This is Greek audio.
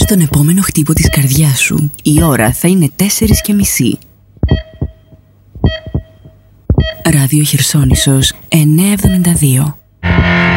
τον επόμενο χτύπο της καρδιάς σου. Η ώρα θα είναι 4:30. Ράδιο Χερσόνησος 972.